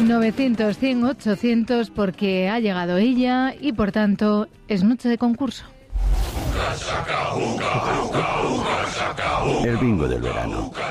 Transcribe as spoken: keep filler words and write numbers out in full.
novecientos, cien, ochocientos porque ha llegado ella y por tanto es noche de concurso. El bingo del verano.